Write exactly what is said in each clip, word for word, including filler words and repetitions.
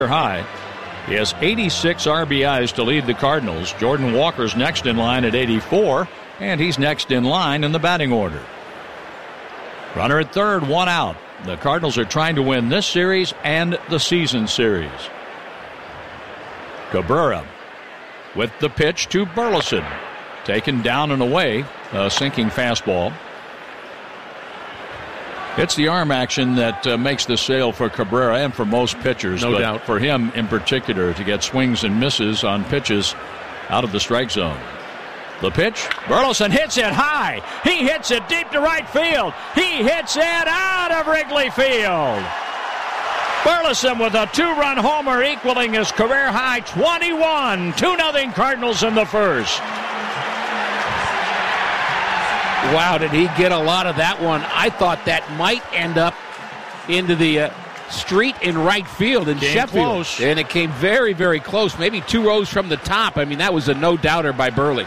high. He has eighty-six R B Is to lead the Cardinals. Jordan Walker's next in line at eighty-four, and he's next in line in the batting order. Runner at third, one out. The Cardinals are trying to win this series and the season series. Cabrera with the pitch to Burleson. Taken down and away, a sinking fastball. It's the arm action that uh, makes the sale for Cabrera and for most pitchers. No but doubt. For him in particular to get swings and misses on pitches out of the strike zone. The pitch. Burleson hits it high. He hits it deep to right field. He hits it out of Wrigley Field. Burleson with a two-run homer equaling his career high twenty-one. two nothing Cardinals in the first. Wow, did he get a lot of that one? I thought that might end up into the uh, street in right field in Came Sheffield. close. And it came very, very close. Maybe two rows from the top. I mean, that was a no-doubter by Burley.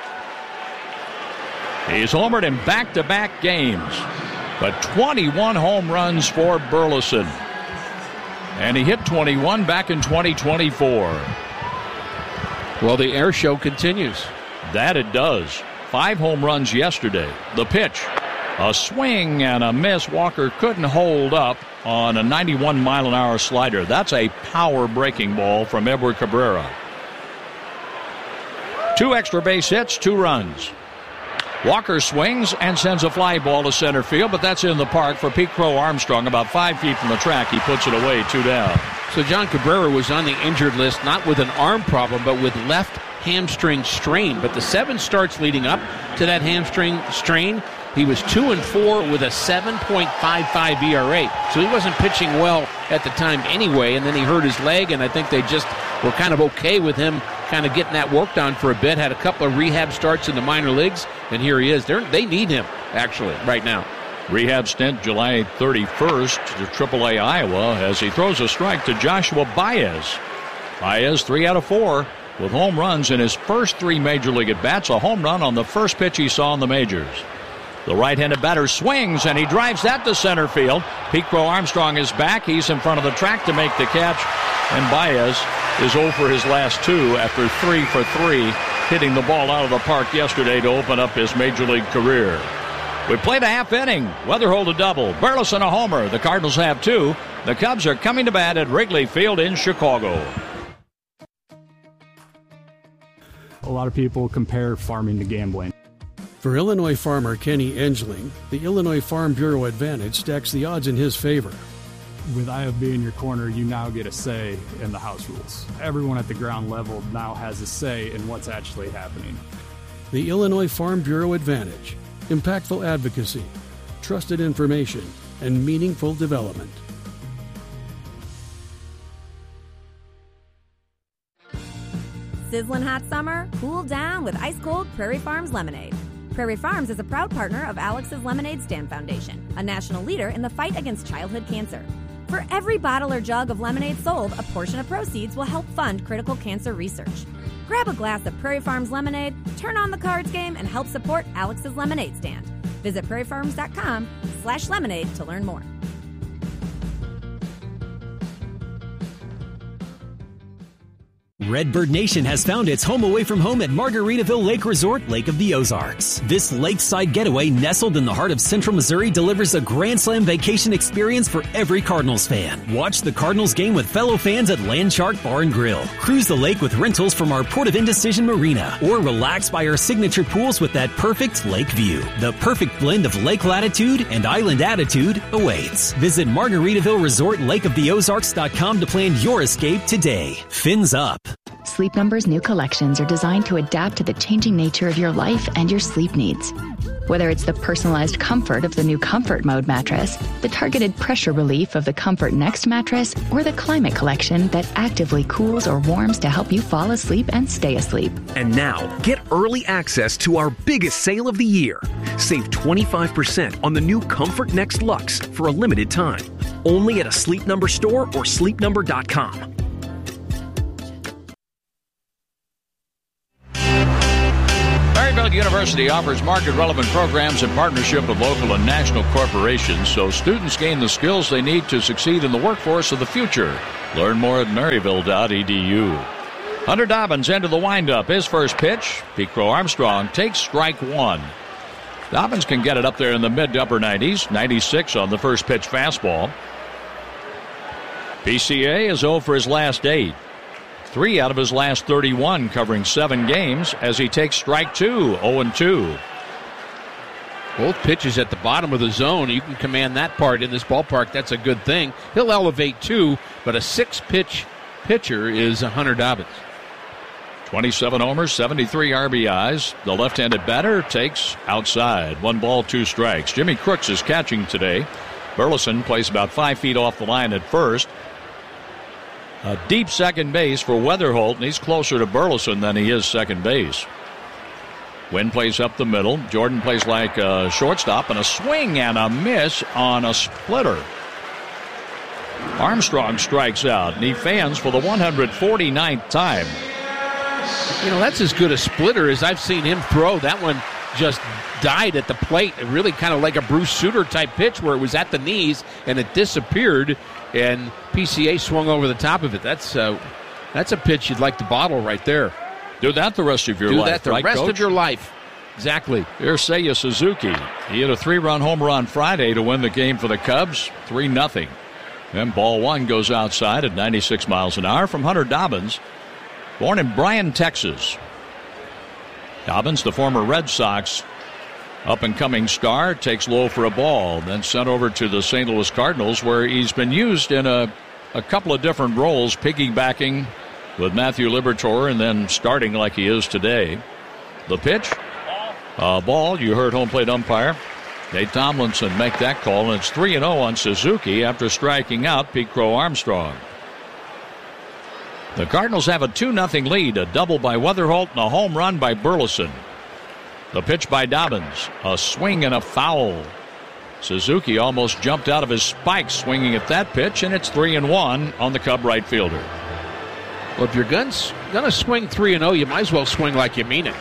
He's homered in back-to-back games. But twenty-one home runs for Burleson. And he hit twenty-one back in twenty twenty-four. Well, the air show continues. That it does. Five home runs yesterday. The pitch. A swing and a miss. Walker couldn't hold up on a ninety-one mile an hour slider. That's a power breaking ball from Edward Cabrera. Two extra base hits, two runs. Walker swings and sends a fly ball to center field, but that's in the park for Pete Crow Armstrong. About five feet from the track, he puts it away, two down. So John Cabrera was on the injured list, not with an arm problem, but with left hamstring strain. But the seven starts leading up to that hamstring strain, he was two and four with a seven point five five E R A. So he wasn't pitching well at the time anyway, and then he hurt his leg, and I think they just were kind of okay with him kind of getting that worked on for a bit. Had a couple of rehab starts in the minor leagues, and here he is. They're, they need him, actually, right now. Rehab stint July thirty-first to triple A Iowa as he throws a strike to Joshua Baez. Baez, three out of four with home runs in his first three major league at-bats. A home run on the first pitch he saw in the majors. The right-handed batter swings, and he drives that to center field. Pete Crow Armstrong is back. He's in front of the track to make the catch, and Baez is oh for his last two after three for three, hitting the ball out of the park yesterday to open up his major league career. We played a half inning. Weatherhold a double. Burleson a homer. The Cardinals have two. The Cubs are coming to bat at Wrigley Field in Chicago. A lot of people compare farming to gambling. For Illinois farmer Kenny Engeling, the Illinois Farm Bureau Advantage stacks the odds in his favor. With I F B in your corner, you now get a say in the house rules. Everyone at the ground level now has a say in what's actually happening. The Illinois Farm Bureau Advantage. Impactful advocacy, trusted information, and meaningful development. Sizzling hot summer? Cool down with ice-cold Prairie Farms lemonade. Prairie Farms is a proud partner of Alex's Lemonade Stand Foundation, a national leader in the fight against childhood cancer. For every bottle or jug of lemonade sold, a portion of proceeds will help fund critical cancer research. Grab a glass of Prairie Farms lemonade, turn on the cards game, and help support Alex's Lemonade Stand. Visit prairiefarms.com slash lemonade to learn more. Redbird Nation has found its home away from home at Margaritaville Lake Resort, Lake of the Ozarks. This lakeside getaway nestled in the heart of central Missouri delivers a Grand Slam vacation experience for every Cardinals fan. Watch the Cardinals game with fellow fans at Landshark Bar and Grill. Cruise the lake with rentals from our Port of Indecision Marina, or relax by our signature pools with that perfect lake view. The perfect blend of lake latitude and island attitude awaits. Visit Margaritaville Resort Lake of the Ozarks dot com to plan your escape today. Fins up. Sleep Number's new collections are designed to adapt to the changing nature of your life and your sleep needs. Whether it's the personalized comfort of the new Comfort Mode mattress, the targeted pressure relief of the Comfort Next mattress, or the Climate Collection that actively cools or warms to help you fall asleep and stay asleep. And now, get early access to our biggest sale of the year. Save twenty-five percent on the new Comfort Next Luxe for a limited time. Only at a Sleep Number store or sleep number dot com. Maryville University offers market-relevant programs in partnership with local and national corporations, so students gain the skills they need to succeed in the workforce of the future. Learn more at maryville dot e d u. Hunter Dobbins into the windup. His first pitch. Pete Crow Armstrong takes strike one. Dobbins can get it up there in the mid to upper nineties. ninety-six on the first pitch fastball. P C A is oh for his last eight. Three out of his last thirty-one, covering seven games as he takes strike two. oh and two. Both pitches at the bottom of the zone. You can command that part in this ballpark. That's a good thing. He'll elevate too, but a six-pitch pitcher is Hunter Dobbins. twenty-seven homers, seventy-three R B Is. The left-handed batter takes outside. One ball, two strikes. Jimmy Crooks is catching today. Burleson plays about five feet off the line at first. A deep second base for Weatherholt, and he's closer to Burleson than he is second base. Wynn plays up the middle. Jordan plays like a shortstop, and a swing and a miss on a splitter. Armstrong strikes out, and he fans for the one hundred forty-ninth time. You know, that's as good a splitter as I've seen him throw. That one just died at the plate. Really kind of like a Bruce Sutter type pitch where it was at the knees and it disappeared, and P C A swung over the top of it. That's uh, that's a pitch you'd like to bottle right there. Do that the rest of your Do life. Do that the right, rest Coach? of your life. Exactly. Here's Seiya Suzuki. He hit a three-run homer on Friday to win the game for the Cubs, three nothing. Then ball one goes outside at ninety-six miles an hour from Hunter Dobbins, born in Bryan, Texas. Dobbins, the former Red Sox up-and-coming star, takes low for a ball, then sent over to the Saint Louis Cardinals, where he's been used in a, a couple of different roles, piggybacking with Matthew Liberatore and then starting like he is today. The pitch, a ball. You heard home plate umpire Nate Tomlinson make that call, and it's three and oh on Suzuki after striking out Pete Crow Armstrong. The Cardinals have a two nothing lead, a double by Weatherholt and a home run by Burleson. The pitch by Dobbins, a swing and a foul. Suzuki almost jumped out of his spikes swinging at that pitch, and it's three and one on the Cub right fielder. Well, if you're going to swing three and oh, you might as well swing like you mean it.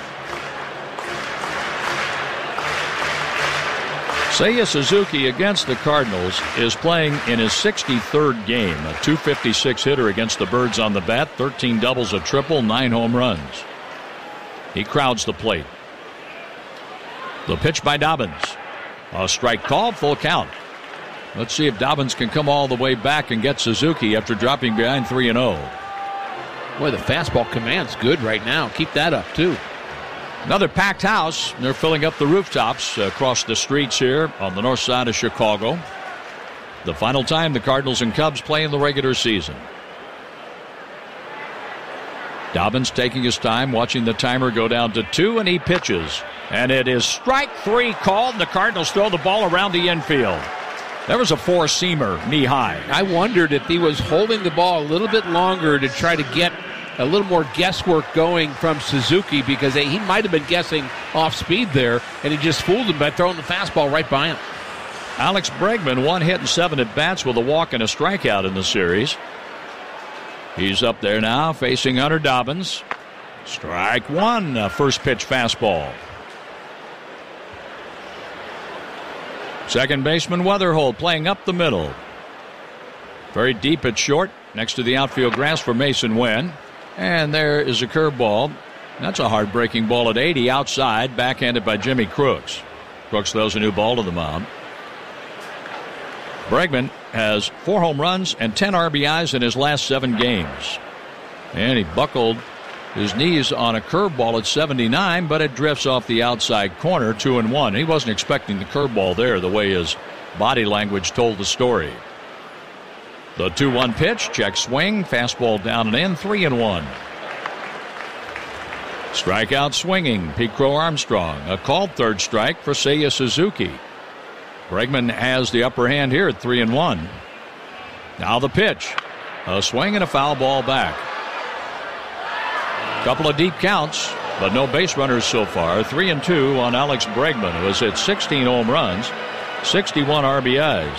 Seiya Suzuki against the Cardinals is playing in his sixty-third game. A two fifty-six hitter against the Birds on the bat, thirteen doubles, a triple, nine home runs. He crowds the plate. The pitch by Dobbins. A strike called, full count. Let's see if Dobbins can come all the way back and get Suzuki after dropping behind three and oh. Boy, the fastball command's good right now. Keep that up, too. Another packed house. They're filling up the rooftops across the streets here on the north side of Chicago. The final time the Cardinals and Cubs play in the regular season. Dobbins taking his time, watching the timer go down to two, and he pitches. And it is strike three called. The Cardinals throw the ball around the infield. There was a four-seamer, knee-high. I wondered if he was holding the ball a little bit longer to try to get a little more guesswork going from Suzuki, because he might have been guessing off speed there, and he just fooled him by throwing the fastball right by him. Alex Bregman, one hit and seven at-bats with a walk and a strikeout in the series. He's up there now facing Hunter Dobbins. Strike one, a first pitch fastball. Second baseman Weatherholt playing up the middle. Very deep at short, next to the outfield grass for Mason Wynn. And there is a curveball. That's a hard-breaking ball at eighty outside, backhanded by Jimmy Crooks. Crooks throws a new ball to the mound. Bregman has four home runs and ten R B Is in his last seven games. And he buckled his knees on a curveball at seventy-nine, but it drifts off the outside corner, two and one. He wasn't expecting the curveball there, the way his body language told the story. The two one pitch, check swing, fastball down and in, three and one. Strikeout swinging, Pete Crow Armstrong. A called third strike for Seiya Suzuki. Bregman has the upper hand here at three and one. Now the pitch, a swing and a foul ball back. Couple of deep counts, but no base runners so far. Three and two on Alex Bregman, who has hit sixteen home runs, sixty-one R B Is.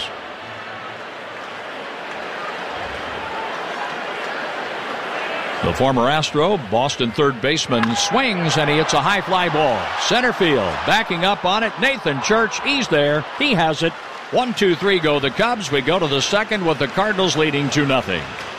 The former Astro, Boston third baseman, swings and he hits a high fly ball. Center field, backing up on it, Nathan Church, he's there, he has it. One, two, three go the Cubs. We go to the second with the Cardinals leading two nothing.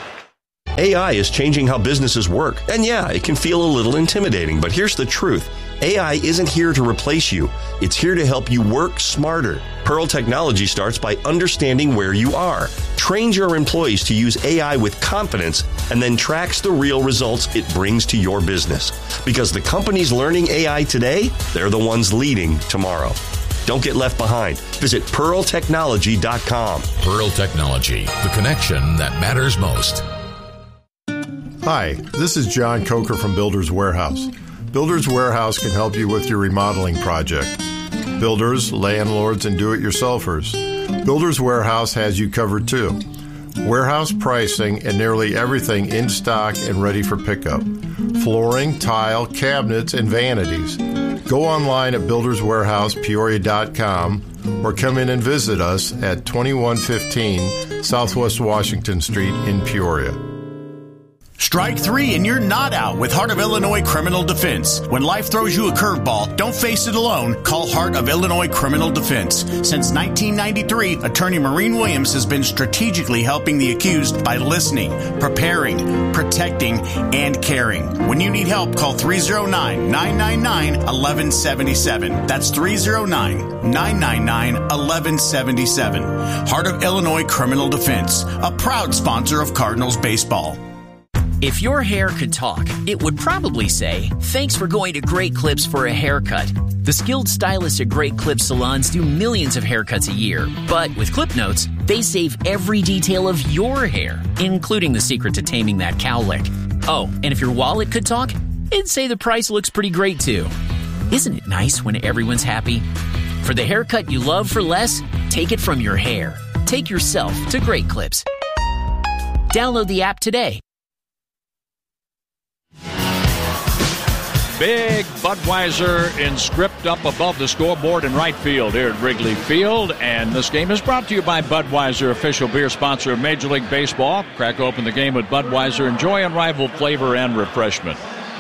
A I is changing how businesses work. And yeah, it can feel a little intimidating, but here's the truth. A I isn't here to replace you. It's here to help you work smarter. Pearl Technology starts by understanding where you are, trains your employees to use A I with confidence, and then tracks the real results it brings to your business. Because the companies learning A I today, they're the ones leading tomorrow. Don't get left behind. Visit pearl technology dot com. Pearl Technology, the connection that matters most. Hi, this is John Coker from Builders Warehouse. Builders Warehouse can help you with your remodeling project. Builders, landlords, and do-it-yourselfers. Builders Warehouse has you covered too. Warehouse pricing and nearly everything in stock and ready for pickup. Flooring, tile, cabinets, and vanities. Go online at builders warehouse peoria dot com or come in and visit us at twenty-one fifteen Southwest Washington Street in Peoria. Strike three and you're not out with Heart of Illinois Criminal Defense. When life throws you a curveball, don't face it alone. Call Heart of Illinois Criminal Defense. Since nineteen ninety-three, Attorney Maureen Williams has been strategically helping the accused by listening, preparing, protecting, and caring. When you need help, call three oh nine, nine nine nine, one one seven seven. That's three oh nine, nine nine nine, one one seven seven. Heart of Illinois Criminal Defense, a proud sponsor of Cardinals baseball. If your hair could talk, it would probably say, "Thanks for going to Great Clips for a haircut." The skilled stylists at Great Clips salons do millions of haircuts a year. But with Clip Notes, they save every detail of your hair, including the secret to taming that cowlick. Oh, and if your wallet could talk, it'd say the price looks pretty great too. Isn't it nice when everyone's happy? For the haircut you love for less, take it from your hair. Take yourself to Great Clips. Download the app today. Big Budweiser in script up above the scoreboard in right field here at Wrigley Field. And this game is brought to you by Budweiser, official beer sponsor of Major League Baseball. Crack open the game with Budweiser. Enjoy unrivaled flavor and refreshment.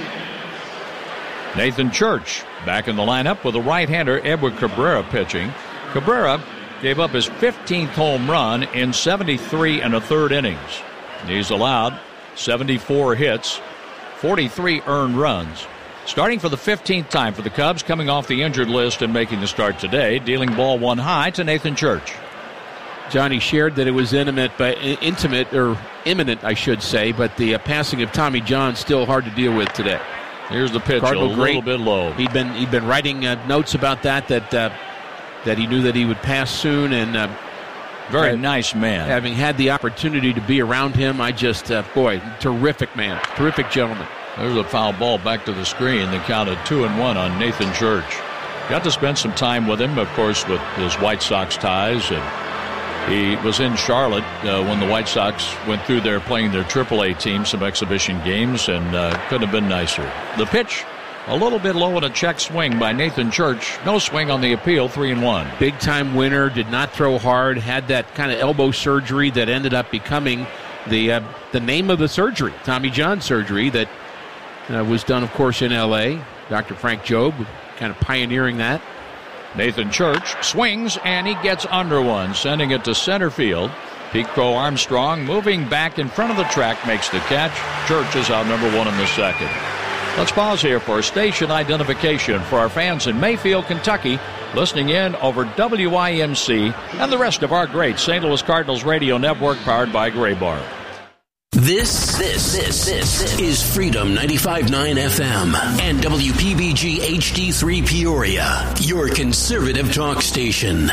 Nathan Church back in the lineup with a right-hander, Edward Cabrera, pitching. Cabrera gave up his fifteenth home run in seventy-three and a third innings. He's allowed seventy-four hits, forty-three earned runs. Starting for the fifteenth time for the Cubs, coming off the injured list and making the start today, dealing ball one high to Nathan Church. Johnny shared that it was intimate, but intimate or imminent, I should say, but the uh, passing of Tommy John still hard to deal with today. Here's the pitch, Cardinal a little great. bit low. He'd been he'd been writing uh, notes about that that uh, that he knew that he would pass soon, and uh, very uh, nice man. Having had the opportunity to be around him, I just uh, boy, terrific man, terrific gentleman. There's a foul ball back to the screen that counted two and one on Nathan Church. Got to spend some time with him, of course, with his White Sox ties. And he was in Charlotte uh, when the White Sox went through there playing their triple A team, some exhibition games, and uh, couldn't have been nicer. The pitch, a little bit low and a check swing by Nathan Church. No swing on the appeal, three and one. Big time winner, did not throw hard, had that kind of elbow surgery that ended up becoming the uh, the name of the surgery, Tommy John surgery, that Uh, was done, of course, in L A Doctor Frank Jobe kind of pioneering that. Nathan Church swings, and he gets under one, sending it to center field. Pete Crow Armstrong moving back in front of the track makes the catch. Church is out number one in the second. Let's pause here for station identification for our fans in Mayfield, Kentucky, listening in over W I M C and the rest of our great Saint Louis Cardinals radio network powered by Graybar. This, this, this, this is Freedom ninety-five point nine F M and W P B G H D three Peoria, your conservative talk station.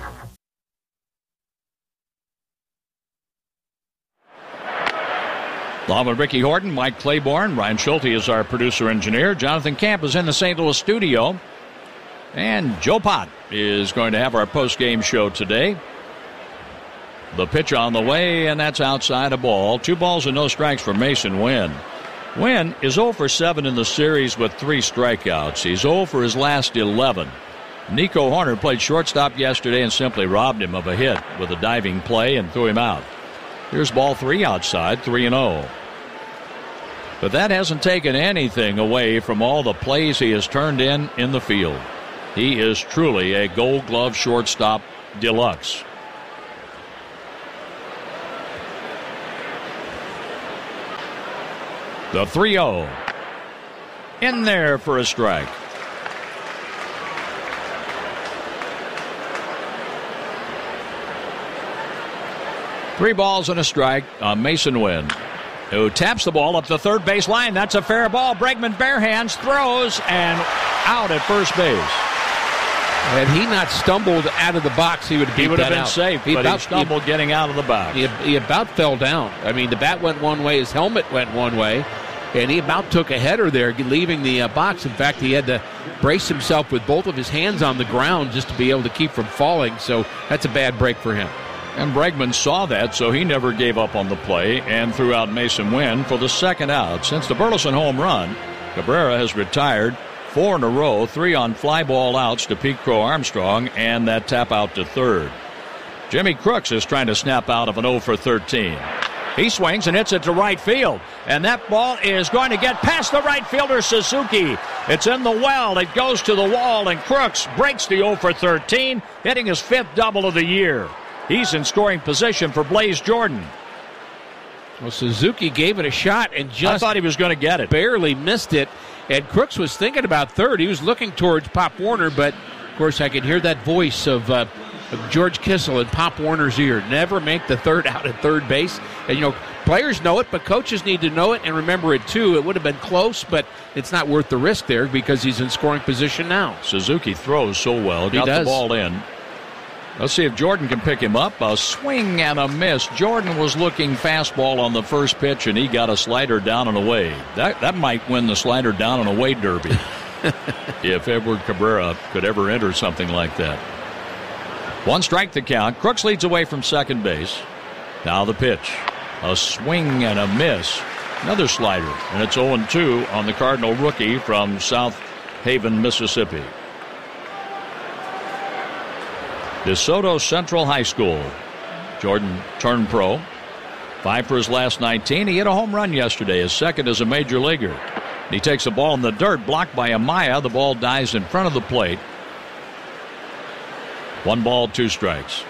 Along with Ricky Horton, Mike Claiborne, Ryan Schulte is our producer-engineer. Jonathan Camp is in the Saint Louis studio. And Joe Pott is going to have our post-game show today. The pitch on the way, and that's outside a ball. Two balls and no strikes for Mason Wynn. Wynn is oh for seven in the series with three strikeouts. He's oh for his last eleven. Nico Horner played shortstop yesterday and simply robbed him of a hit with a diving play and threw him out. Here's ball three outside, three and oh. But that hasn't taken anything away from all the plays he has turned in in the field. He is truly a Gold Glove shortstop deluxe. The three oh. In there for a strike. Three balls and a strike on Mason Wynn, who taps the ball up the third base line. That's a fair ball. Bregman bare hands, throws, and out at first base. Had he not stumbled out of the box, he would have He would have been out. safe, he but about, he stumbled he, getting out of the box. He, he about fell down. I mean, the bat went one way, his helmet went one way, and he about took a header there, leaving the uh, box. In fact, he had to brace himself with both of his hands on the ground just to be able to keep from falling, so that's a bad break for him. And Bregman saw that, so he never gave up on the play and threw out Mason Wynn for the second out. Since the Burleson home run, Cabrera has retired four in a row, three on fly ball outs to Pete Crow Armstrong, and that tap out to third. Jimmy Crooks is trying to snap out of an oh for thirteen. He swings and hits it to right field, and that ball is going to get past the right fielder, Suzuki. It's in the well. It goes to the wall, and Crooks breaks the oh for thirteen, hitting his fifth double of the year. He's in scoring position for Blaze Jordan. Well, Suzuki gave it a shot and just I thought he was going to get it. Barely missed it. And Crooks was thinking about third. He was looking towards Pop Warner, but, of course, I could hear that voice of, uh, of George Kissel in Pop Warner's ear. Never make the third out at third base. And, you know, players know it, but coaches need to know it and remember it, too. It would have been close, but it's not worth the risk there because he's in scoring position now. Suzuki throws so well. Got he does. the ball in. Let's see if Jordan can pick him up. A swing and a miss. Jordan was looking fastball on the first pitch, and he got a slider down and away. That that might win the slider down and away derby if Edward Cabrera could ever enter something like that. One strike the count. Crooks leads away from second base. Now the pitch. A swing and a miss. Another slider, and it's oh and two on the Cardinal rookie from South Haven, Mississippi. DeSoto Central High School. Jordan turned pro. Five for his last nineteen. He hit a home run yesterday, his second as a major leaguer. He takes a ball in the dirt, blocked by Amaya. The ball dives in front of the plate. One ball, two strikes.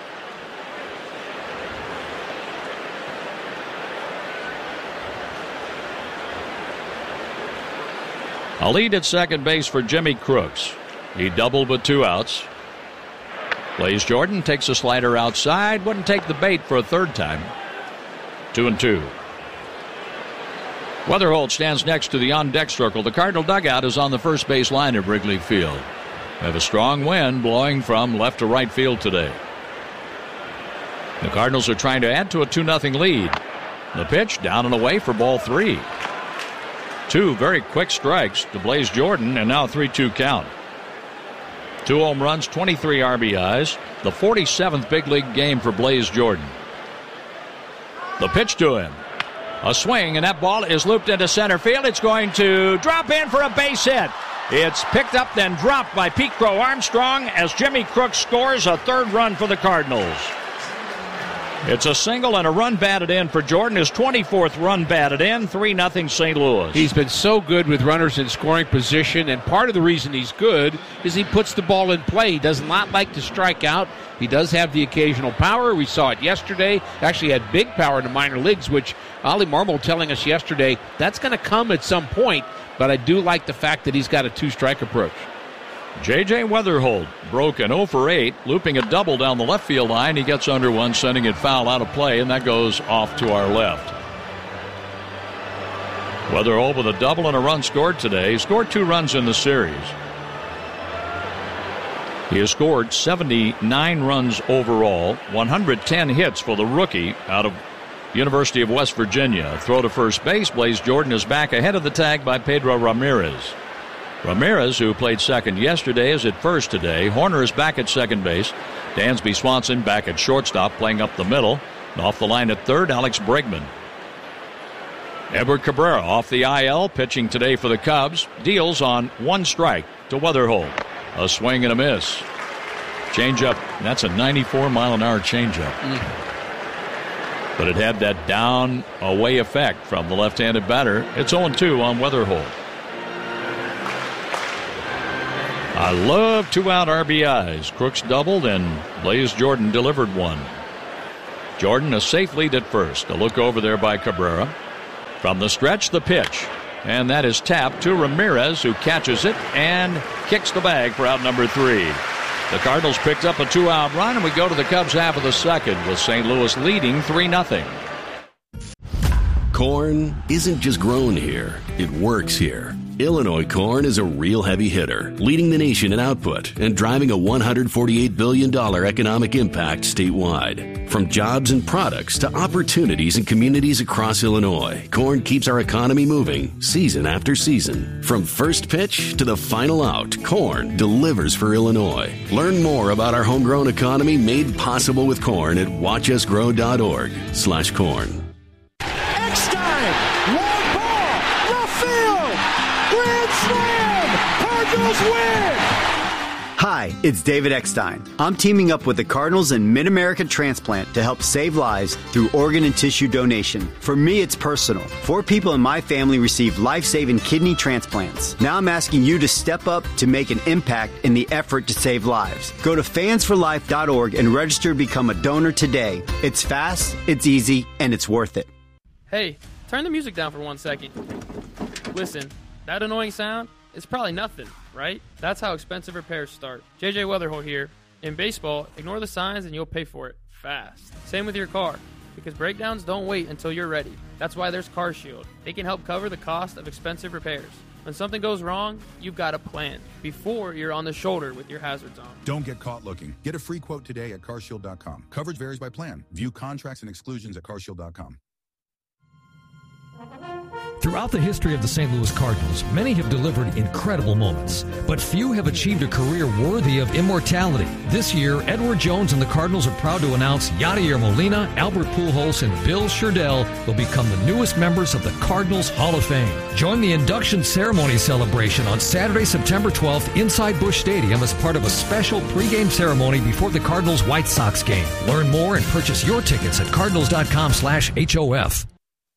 A lead at second base for Jimmy Crooks. He doubled with two outs. Blaze Jordan takes a slider outside. Wouldn't take the bait for a third time. Two and two. Weatherholt stands next to the on-deck circle. The Cardinal dugout is on the first base line of Wrigley Field. We have a strong wind blowing from left to right field today. The Cardinals are trying to add to a two nothing lead. The pitch down and away for ball three. Two very quick strikes to Blaze Jordan, and now three two count. Two home runs, twenty-three R B Is. The forty-seventh big league game for Blaze Jordan. The pitch to him. A swing, and that ball is looped into center field. It's going to drop in for a base hit. It's picked up, then dropped by Pete Crow Armstrong as Jimmy Crooks scores a third run for the Cardinals. It's a single and a run batted in for Jordan. His twenty-fourth run batted in, three nothing Saint Louis. He's been so good with runners in scoring position, and part of the reason he's good is he puts the ball in play. He does not like to strike out. He does have the occasional power. We saw it yesterday. Actually had big power in the minor leagues, which Ollie Marmol telling us yesterday, that's going to come at some point, but I do like the fact that he's got a two-strike approach. J J. Weatherholt broke an oh for eight, looping a double down the left field line. He gets under one, sending it foul out of play, and that goes off to our left. Weatherholt with a double and a run scored today. He scored two runs in the series. He has scored seventy-nine runs overall, one hundred ten hits for the rookie out of University of West Virginia. Throw to first base. Blaze Jordan is back ahead of the tag by Pedro Ramirez. Ramirez, who played second yesterday, is at first today. Horner is back at second base. Dansby Swanson back at shortstop, playing up the middle. And off the line at third, Alex Bregman. Edward Cabrera off the I L, pitching today for the Cubs. Deals on one strike to Weatherholt. A swing and a miss. Changeup. That's a ninety-four mile an hour changeup. Mm. But it had that down away effect from the left-handed batter. It's oh and two on Weatherholt. I love two-out R B Is. Crooks doubled and Blaze Jordan delivered one. Jordan a safe lead at first. A look over there by Cabrera. From the stretch, the pitch. And that is tapped to Ramirez, who catches it and kicks the bag for out number three. The Cardinals picked up a two-out run, and we go to the Cubs half of the second with Saint Louis leading three nothing. Corn isn't just grown here, it works here. Illinois corn is a real heavy hitter, leading the nation in output and driving a one hundred forty-eight billion dollars economic impact statewide. From jobs and products to opportunities in communities across Illinois, corn keeps our economy moving season after season. From first pitch to the final out, corn delivers for Illinois. Learn more about our homegrown economy made possible with corn at watchusgrow.org slash corn. Hi, it's David Eckstein. I'm teaming up with the Cardinals and Mid-American Transplant to help save lives through organ and tissue donation. For me, it's personal. Four people in my family received life-saving kidney transplants. Now I'm asking you to step up to make an impact in the effort to save lives. Go to fans for life dot org and register to become a donor today. It's fast, it's easy, and it's worth it. Hey, turn the music down for one second. Listen, that annoying sound? It's probably nothing, right? That's how expensive repairs start. J J Weatherholt here. In baseball, ignore the signs and you'll pay for it fast. Same with your car, because breakdowns don't wait until you're ready. That's why there's CarShield. They can help cover the cost of expensive repairs. When something goes wrong, you've got a plan before you're on the shoulder with your hazards on. Don't get caught looking. Get a free quote today at car shield dot com. Coverage varies by plan. View contracts and exclusions at car shield dot com. Throughout the history of the Saint Louis Cardinals, many have delivered incredible moments, but few have achieved a career worthy of immortality. This year, Edward Jones and the Cardinals are proud to announce Yadier Molina, Albert Pujols, and Bill Sherdell will become the newest members of the Cardinals Hall of Fame. Join the induction ceremony celebration on Saturday, September twelfth inside Busch Stadium as part of a special pregame ceremony before the Cardinals-White Sox game. Learn more and purchase your tickets at cardinals dot com slash H O F.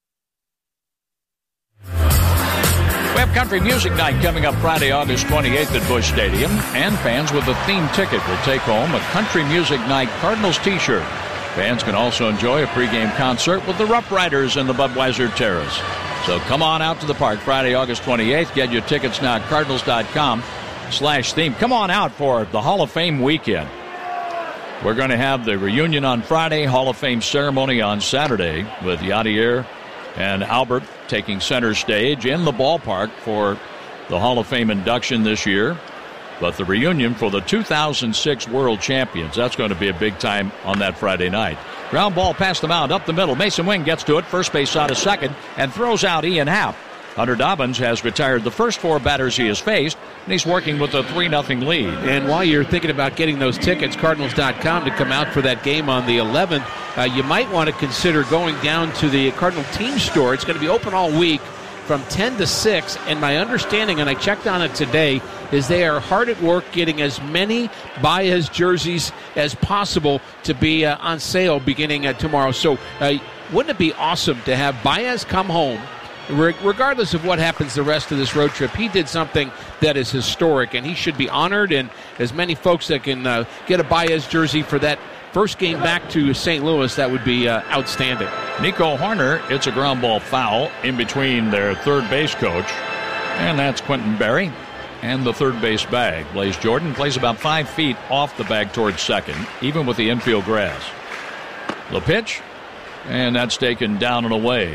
We have Country Music Night coming up Friday, August twenty-eighth at Busch Stadium, and fans with a theme ticket will take home a Country Music Night Cardinals t-shirt. Fans can also enjoy a pregame concert with the Rough Riders in the Budweiser Terrace. So come on out to the park Friday, August twenty-eighth. Get your tickets now at cardinals dot com slash theme. Come on out for the Hall of Fame weekend. We're going to have the reunion on Friday, Hall of Fame ceremony on Saturday with Yadier and Albert taking center stage in the ballpark for the Hall of Fame induction this year. But the reunion for the two thousand six World Champions, that's going to be a big time on that Friday night. Ground ball past the mound, up the middle. Mason Wing gets to it, first base out of second, and throws out Ian Happ. Hunter Dobbins has retired the first four batters he has faced, and he's working with a three nothing lead. And while you're thinking about getting those tickets, cardinals dot com, to come out for that game on the eleventh, uh, you might want to consider going down to the Cardinal team store. It's going to be open all week from ten to six, and my understanding, and I checked on it today, is they are hard at work getting as many Baez jerseys as possible to be uh, on sale beginning uh, tomorrow. So uh, wouldn't it be awesome to have Baez come home? Regardless of what happens the rest of this road trip, he did something that is historic, and he should be honored. And as many folks that can uh, get a Baez jersey for that first game back to Saint Louis, that would be uh, outstanding. Nico Hoerner, it's a ground ball foul in between their third base coach, and that's Quentin Berry, and the third base bag. Blaze Jordan plays about five feet off the bag towards second, even with the infield grass. The pitch, and that's taken down and away.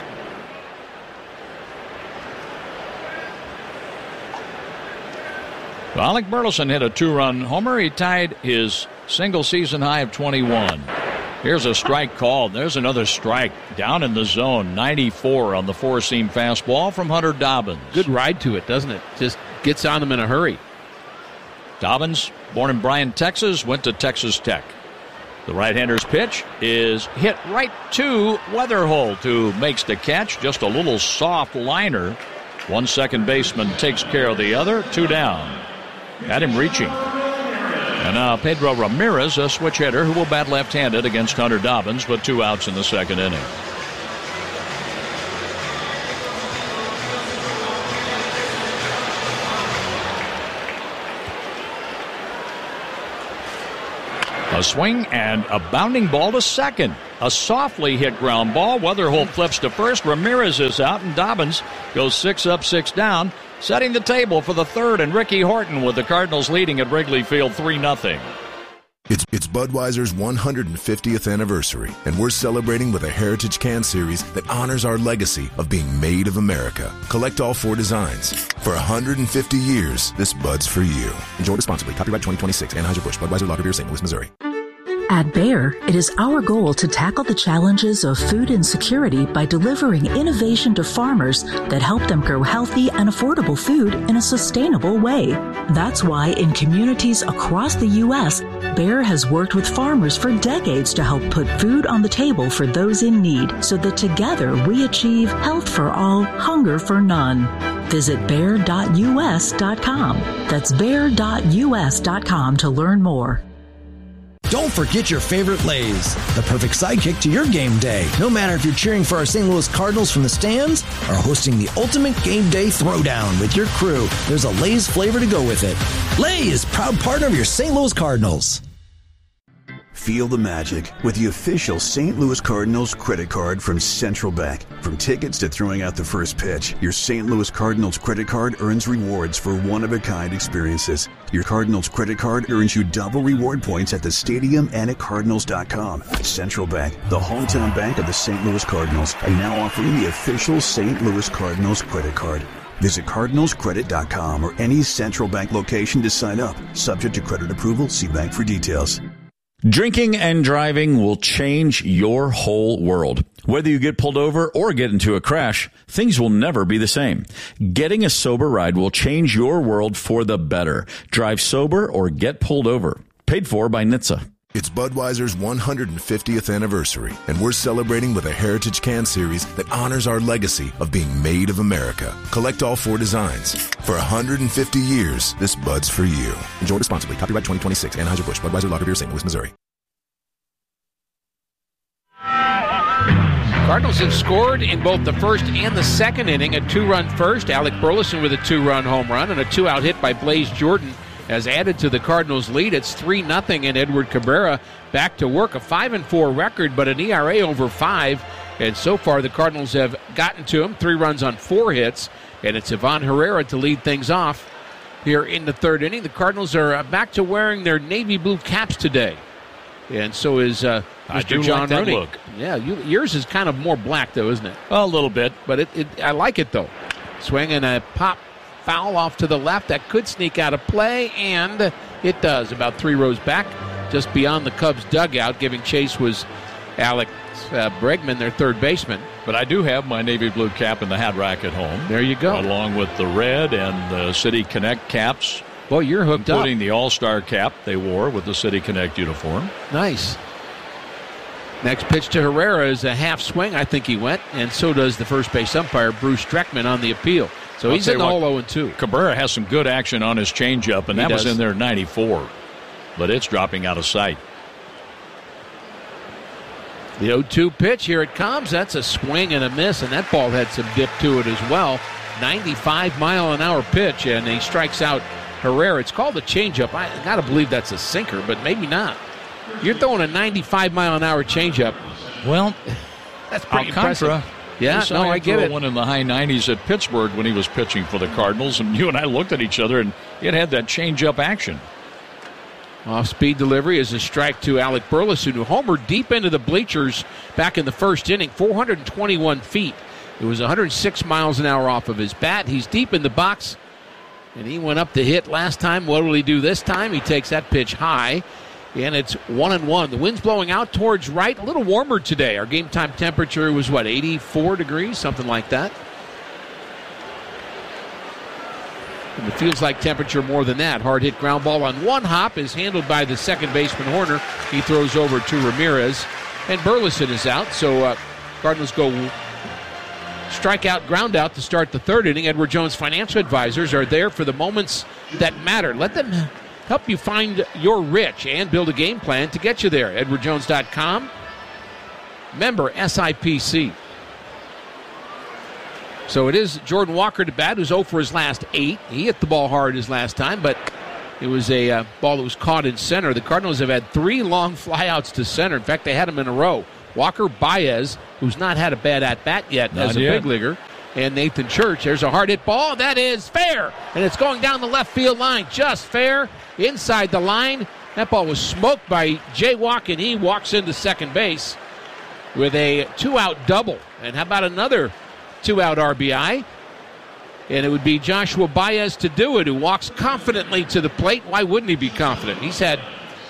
Alec Burleson hit a two-run homer. He tied his single-season high of twenty-one. Here's a strike called. There's another strike down in the zone. ninety-four on the four-seam fastball from Hunter Dobbins. Good ride to it, doesn't it? Just gets on them in a hurry. Dobbins, born in Bryan, Texas, went to Texas Tech. The right-hander's pitch is hit right to Weatherholt, who makes the catch. Just a little soft liner. One second baseman takes care of the other. Two down. Had him reaching. And now Pedro Ramirez, a switch hitter who will bat left-handed against Hunter Dobbins with two outs in the second inning. A A swing and a bounding ball to second. A softly hit ground ball. Weatherholt flips to first. Ramirez is out, and Dobbins goes six up, six down, setting the table for the third. And Ricky Horton with the Cardinals leading at Wrigley Field three nothing. It's, it's Budweiser's one hundred fiftieth anniversary, and we're celebrating with a Heritage Can Series that honors our legacy of being made of America. Collect all four designs. For one hundred fifty years, this Bud's for you. Enjoy responsibly. Copyright twenty twenty-six. Anheuser-Busch. Budweiser Lager Beer, Saint Louis, Missouri. At Bayer, it is our goal to tackle the challenges of food insecurity by delivering innovation to farmers that help them grow healthy and affordable food in a sustainable way. That's why in communities across the U S, Bayer has worked with farmers for decades to help put food on the table for those in need, so that together we achieve health for all, hunger for none. Visit bayer dot U S dot com. That's bayer dot U S dot com to learn more. Don't forget your favorite Lay's, the perfect sidekick to your game day. No matter if you're cheering for our Saint Louis Cardinals from the stands or hosting the ultimate game day throwdown with your crew, there's a Lay's flavor to go with it. Lay's, proud partner of your Saint Louis Cardinals. Feel the magic with the official Saint Louis Cardinals credit card from Central Bank. From tickets to throwing out the first pitch, your Saint Louis Cardinals credit card earns rewards for one-of-a-kind experiences. Your Cardinals credit card earns you double reward points at the stadium and at Cardinals dot com. Central Bank, the hometown bank of the Saint Louis Cardinals, are now offering the official Saint Louis Cardinals credit card. Visit Cardinals Credit dot com or any Central Bank location to sign up. Subject to credit approval, see bank for details. Drinking and driving will change your whole world. Whether you get pulled over or get into a crash, things will never be the same. Getting a sober ride will change your world for the better. Drive sober or get pulled over. Paid for by N H T S A. It's Budweiser's one hundred fiftieth anniversary, and we're celebrating with a Heritage Can Series that honors our legacy of being made of America. Collect all four designs. For one hundred fifty years, this Bud's for you. Enjoy responsibly. Copyright twenty twenty-six. Anheuser-Busch. Budweiser Lager Beer, Saint Louis, Missouri. Cardinals have scored in both the first and the second inning. A two-run first. Alec Burleson with a two-run home run, and a two-out hit by Blaze Jordan has added to the Cardinals' lead. It's three nothing, and Edward Cabrera back to work. A five and four record, but an E R A over five. And so far, the Cardinals have gotten to him. Three runs on four hits, and it's Ivan Herrera to lead things off here in the third inning. The Cardinals are back to wearing their navy blue caps today, and so is uh, Mister I do John like that Rooney. look. Yeah, you, yours is kind of more black, though, isn't it? A little bit, but it, it I like it though. Swing and a pop. Foul off to the left that could sneak out of play, and it does. About three rows back, just beyond the Cubs' dugout. Giving chase was Alex uh, Bregman, their third baseman. But I do have my navy blue cap in the hat rack at home. There you go. Along with the red and the City Connect caps. Well, you're hooked including up. the All-Star cap they wore with the City Connect uniform. Nice. Next pitch to Herrera is a half swing. I think he went, and so does the first base umpire, Bruce Streckman, on the appeal. So I'll he's in the what, hole oh and two. Cabrera has some good action on his changeup, and He that does. was in there ninety-four. But it's dropping out of sight. The oh two pitch, here it comes. That's a swing and a miss, and that ball had some dip to it as well. ninety-five mile an hour pitch, and he strikes out Herrera. It's called a changeup. I got to believe that's a sinker, but maybe not. You're throwing a ninety-five mile an hour changeup. Well, that's pretty Alcantara. impressive. Yeah, Yes, no, I get threw it. One in the high nineties at Pittsburgh when he was pitching for the Cardinals, and you and I looked at each other, and it had that changeup action. Off-speed delivery is a strike to Alec Burleson, who homered deep into the bleachers back in the first inning, four hundred twenty-one feet. It was one hundred six miles an hour off of his bat. He's deep in the box, and he went up to hit last time. What will he do this time? He takes that pitch high, and it's one and one. The wind's blowing out towards right, a little warmer today. Our game time temperature was, what, eighty-four degrees, something like that. And it feels like temperature more than that. Hard hit ground ball on one hop is handled by the second baseman Horner. He throws over to Ramirez, and Burleson is out. So uh, Cardinals go strikeout, ground out to start the third inning. Edward Jones financial advisors are there for the moments that matter. Let them help you find your rich and build a game plan to get you there. Edward Jones dot com. Member S I P C. So it is Jordan Walker to bat, who's oh for his last eight. He hit the ball hard his last time, but It was a uh, ball that was caught in center. The Cardinals have had three long flyouts to center. In fact, they had them in a row. Walker Baez, who's not had a bad at-bat yet Not as a yet. big leaguer, and Nathan Church. There's a hard hit ball. That is fair. And it's going down the left field line. Just fair. Inside the line. That ball was smoked by Jay Walk, and he walks into second base with a two-out double. And how about another two-out R B I? And it would be Joshua Baez to do it, who walks confidently to the plate. Why wouldn't he be confident? He's had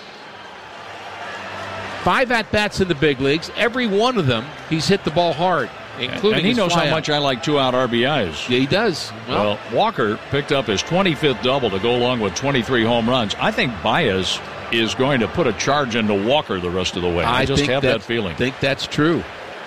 five at-bats in the big leagues. Every one of them, he's hit the ball hard, including And he his knows how flyout. much I like two-out R B Is. Yeah, he does. Well, Well, Walker picked up his twenty-fifth double to go along with twenty-three home runs. I think Baez is going to put a charge into Walker the rest of the way. I, I just think have that feeling. I think that's true.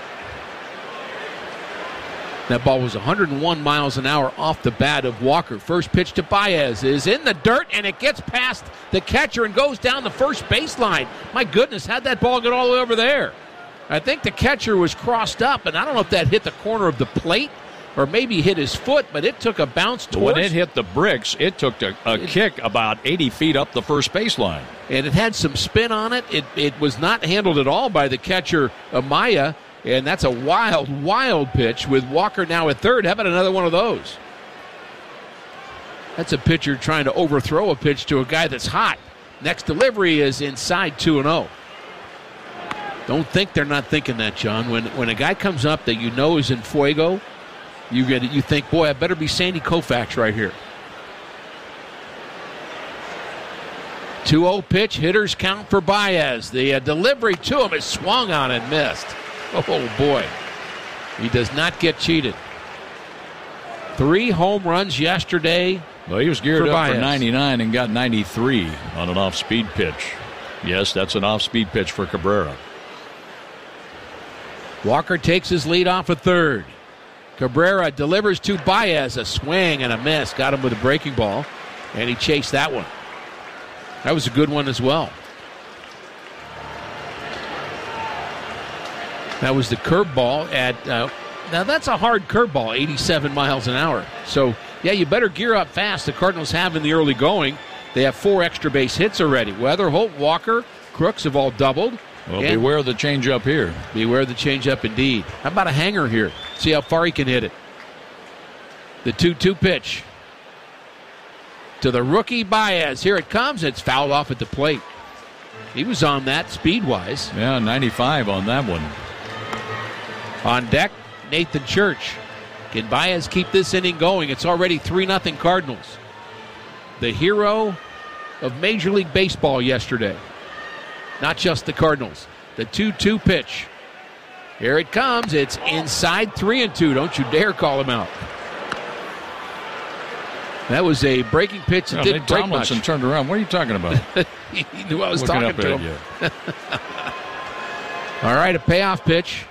That ball was one hundred one miles an hour off the bat of Walker. First pitch to Baez is in the dirt, and it gets past the catcher and goes down the first baseline. My goodness, how'd that ball get all the way over there? I think the catcher was crossed up, and I don't know if that hit the corner of the plate or maybe hit his foot, but it took a bounce towards. When it hit the bricks, it took a, a It- kick about eighty feet up the first baseline. And it had some spin on it. It it was not handled at all by the catcher, Amaya. And that's a wild, wild pitch with Walker now at third. How about another one of those? That's a pitcher trying to overthrow a pitch to a guy that's hot. Next delivery is inside two and oh. Don't think they're not thinking that, John. When when a guy comes up that you know is in fuego, you get you think, boy, I better be Sandy Koufax right here. two oh pitch, hitters count for Baez. The uh, delivery to him is swung on and missed. Oh, boy. He does not get cheated. Three home runs yesterday. Well, he was geared for up Baez. for ninety-nine and got ninety-three on an off-speed pitch. Yes, that's an off-speed pitch for Cabrera. Walker takes his lead off at third. Cabrera delivers to Baez. A swing and a miss. Got him with a breaking ball. And he chased that one. That was a good one as well. That was the curveball at, uh, now that's a hard curveball, eighty-seven miles an hour. So, yeah, you better gear up fast. The Cardinals have in the early going. They have four extra base hits already. Weatherholt, Walker, Crooks have all doubled. Well, And beware of the changeup here. Beware of the changeup indeed. How about a hanger here? See how far he can hit it. The two two pitch to the rookie Baez. Here it comes. It's fouled off at the plate. He was on that speed-wise. Yeah, ninety-five on that one. On deck, Nathan Church. Can Baez keep this inning going? It's already three nothing Cardinals. The hero of Major League Baseball yesterday. Not just the Cardinals. The two two pitch. Here it comes. It's inside three and two. Don't you dare call him out. That was a breaking pitch that Well, didn't Nate break Tomlinson much. turned around. What are you talking about? He knew I was Looking talking up to at him. you. All right, a payoff pitch.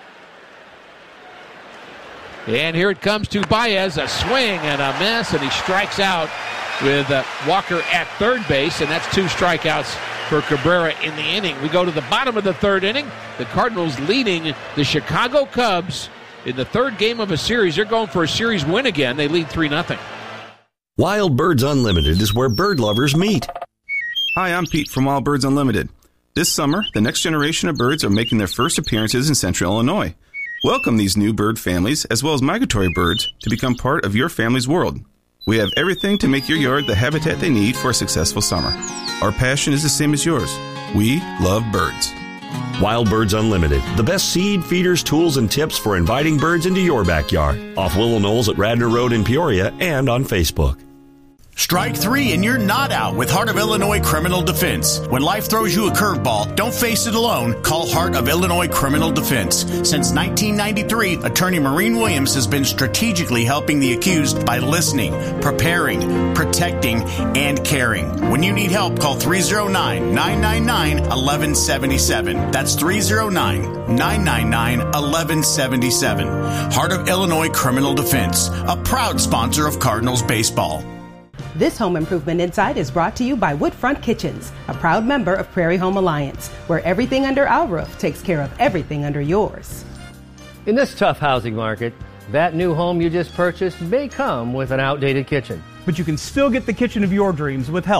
And here it comes to Baez, a swing and a miss, and he strikes out with uh, Walker at third base, and that's two strikeouts for Cabrera in the inning. We go to the bottom of the third inning. The Cardinals leading the Chicago Cubs in the third game of a series. They're going for a series win again. They lead three nothing. Wild Birds Unlimited is where bird lovers meet. Hi, I'm Pete from Wild Birds Unlimited. This summer, the next generation of birds are making their first appearances in Central Illinois. Welcome these new bird families, as well as migratory birds, to become part of your family's world. We have everything to make your yard the habitat they need for a successful summer. Our passion is the same as yours. We love birds. Wild Birds Unlimited, the best seed, feeders, tools, and tips for inviting birds into your backyard. Off Willow Knolls at Radnor Road in Peoria and on Facebook. Strike three and you're not out with Heart of Illinois Criminal Defense. When life throws you a curveball, don't face it alone. Call Heart of Illinois Criminal Defense. Since nineteen ninety-three, attorney Maureen Williams has been strategically helping the accused by listening, preparing, protecting, and caring. When you need help, call three oh nine, nine nine nine, one one seven seven. That's three oh nine, nine nine nine, one one seven seven. Heart of Illinois Criminal Defense, a proud sponsor of Cardinals baseball. This Home Improvement Insight is brought to you by Woodfront Kitchens, a proud member of Prairie Home Alliance, where everything under our roof takes care of everything under yours. In this tough housing market, that new home you just purchased may come with an outdated kitchen. But you can still get the kitchen of your dreams with help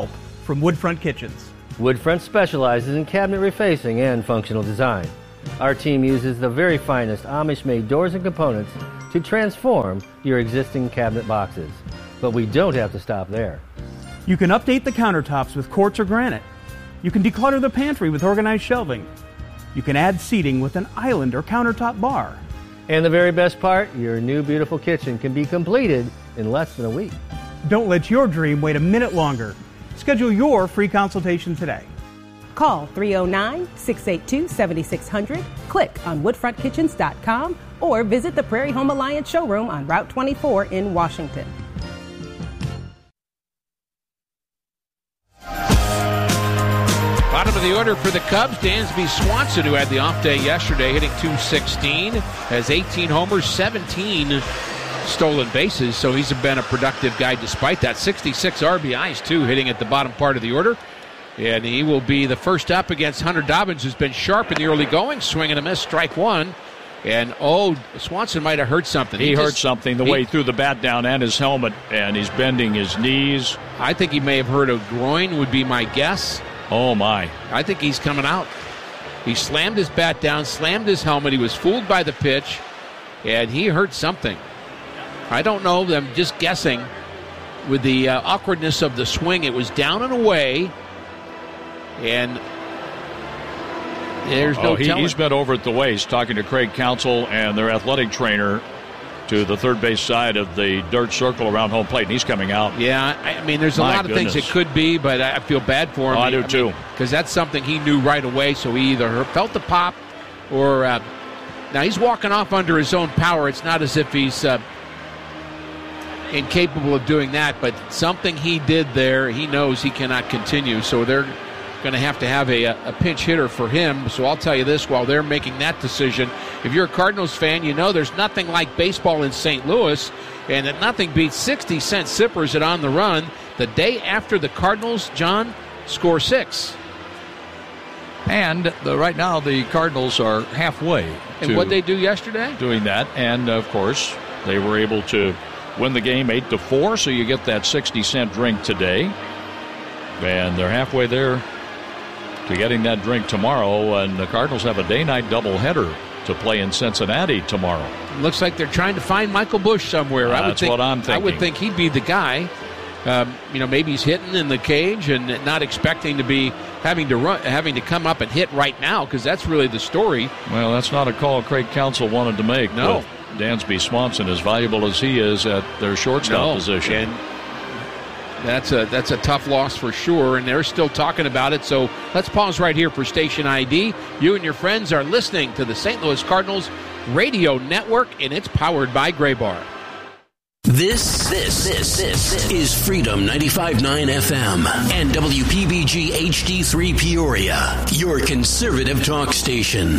from Woodfront Kitchens. Woodfront specializes in cabinet refacing and functional design. Our team uses the very finest Amish-made doors and components to transform your existing cabinet boxes. But we don't have to stop there. You can update the countertops with quartz or granite. You can declutter the pantry with organized shelving. You can add seating with an island or countertop bar. And the very best part, your new beautiful kitchen can be completed in less than a week. Don't let your dream wait a minute longer. Schedule your free consultation today. Call three oh nine, six eight two, seven six zero zero, click on woodfront kitchens dot com, or visit the Prairie Home Alliance showroom on Route twenty-four in Washington. Bottom of the order for the Cubs, Dansby Swanson, who had the off day yesterday, hitting two sixteen, has eighteen homers, seventeen stolen bases, so he's been a productive guy despite that. sixty-six R B Is, too, hitting at the bottom part of the order. And he will be the first up against Hunter Dobbins, who's been sharp in the early going. Swing and a miss, strike one. And, oh, Swanson might have hurt something. He, he hurt just, something the he, way he threw the bat down and his helmet, and he's bending his knees. I think he may have hurt a groin, would be my guess. Oh, my. I think he's coming out. He slammed his bat down, slammed his helmet. He was fooled by the pitch, and he hurt something. I don't know. I'm just guessing. With the uh, awkwardness of the swing, it was down and away. And there's no oh, he, telling. He's been over at the waist talking to Craig Counsell and their athletic trainer to the third base side of the dirt circle around home plate, and he's coming out. Yeah, I mean, there's a My lot of goodness. things it could be, but I feel bad for him. Oh, I do, I too. Because that's something he knew right away, so he either felt the pop or... Uh, now, he's walking off under his own power. It's not as if he's uh, incapable of doing that, but something he did there, he knows he cannot continue, so they're going to have to have a, a pinch hitter for him. So I'll tell you this, while they're making that decision, if you're a Cardinals fan, you know there's nothing like baseball in Saint Louis, and that nothing beats sixty cent sippers at On the Run the day after the Cardinals, John, score six. And the, right now the Cardinals are halfway. And to what they do yesterday? Doing that, and of course they were able to win the game eight to four, so you get that sixty cent drink today, and they're halfway there to getting that drink tomorrow, and the Cardinals have a day-night doubleheader to play in Cincinnati tomorrow. Looks like they're trying to find Michael Busch somewhere. Uh, I would that's think, what I'm thinking. I would think he'd be the guy. Um, you know, maybe he's hitting in the cage and not expecting to be having to run, having to come up and hit right now, because that's really the story. Well, that's not a call Craig Counsell wanted to make. No. With Dansby Swanson, as valuable as he is at their shortstop no. position. And That's a that's a tough loss for sure, and they're still talking about it. So let's pause right here for Station I D. You and your friends are listening to the Saint Louis Cardinals Radio Network, and it's powered by Gray Bar. This, this, this, this is Freedom ninety-five point nine F M and W P B G H D three Peoria, your conservative talk station.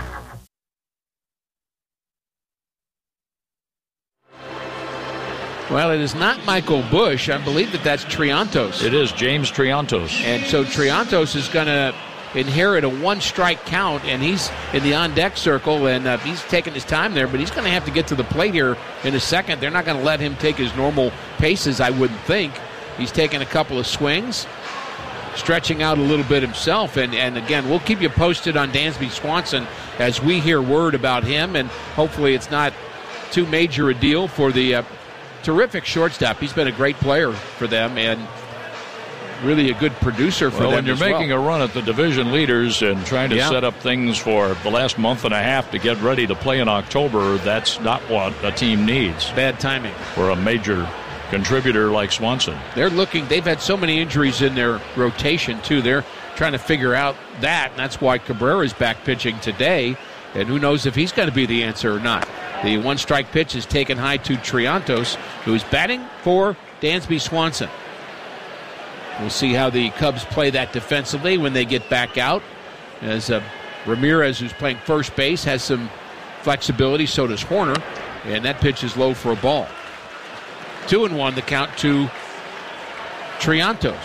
Well, it is not Michael Busch. I believe that that's Triantos. It is James Triantos. And so Triantos is going to inherit a one-strike count, and he's in the on-deck circle, and uh, he's taking his time there, but he's going to have to get to the plate here in a second. They're not going to let him take his normal paces, I wouldn't think. He's taking a couple of swings, stretching out a little bit himself, and, and again, we'll keep you posted on Dansby Swanson as we hear word about him, and hopefully it's not too major a deal for the uh, terrific shortstop. He's been a great player for them, and really a good producer for well, them when you're as making well. a run at the division leaders and trying to Yeah. set up things for the last month and a half to get ready to play in October, that's not what a team needs. Bad timing for a major contributor like Swanson. They're looking, they've had so many injuries in their rotation, too. They're trying to figure out that, and that's why Cabrera's back pitching today, and who knows if he's going to be the answer or not. The one-strike pitch is taken high to Triantos, who's batting for Dansby Swanson. We'll see how the Cubs play that defensively when they get back out. As uh, Ramirez, who's playing first base, has some flexibility, so does Horner, and that pitch is low for a ball. Two and one, the count to Triantos.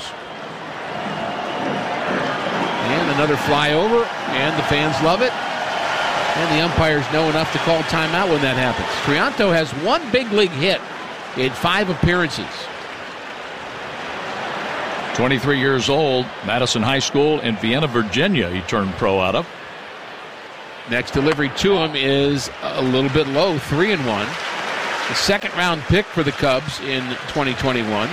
And another fly over, and the fans love it. And the umpires know enough to call timeout when that happens. Trianto has one big league hit in five appearances. twenty-three years old, Madison High School in Vienna, Virginia, he turned pro out of. Next delivery to him is a little bit low, three and one. The second round pick for the Cubs in twenty twenty-one.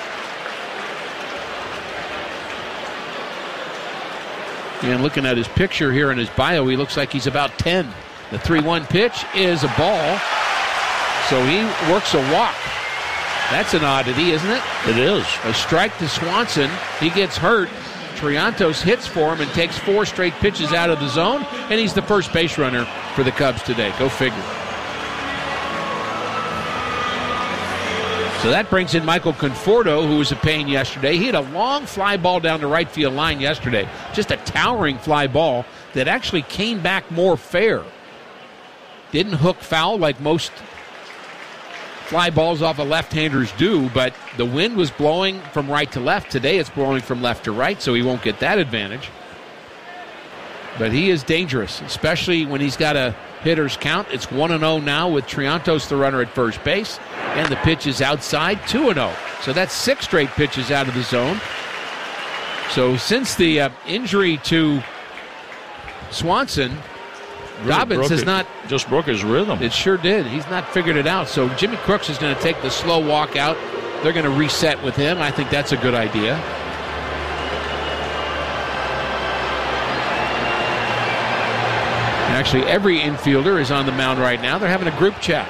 And looking at his picture here in his bio, he looks like he's about ten. The three one pitch is a ball, so he works a walk. That's an oddity, isn't it? It is. A strike to Swanson. He gets hurt. Triantos hits for him and takes four straight pitches out of the zone, and he's the first base runner for the Cubs today. Go figure. So that brings in Michael Conforto, who was a pain yesterday. He had a long fly ball down the right field line yesterday. Just a towering fly ball that actually came back more fair. Didn't hook foul like most fly balls off of left-handers do, but the wind was blowing from right to left. Today it's blowing from left to right, so he won't get that advantage. But he is dangerous, especially when he's got a hitter's count. It's one and oh now with Triantos, the runner, at first base. And the pitch is outside, two and oh. So that's six straight pitches out of the zone. So since the uh, injury to Swanson, really Dobbins has it. not... Just broke his rhythm. It sure did. He's not figured it out. So Jimmy Crooks is going to take the slow walk out. They're going to reset with him. I think that's a good idea. Actually, every infielder is on the mound right now. They're having a group chat.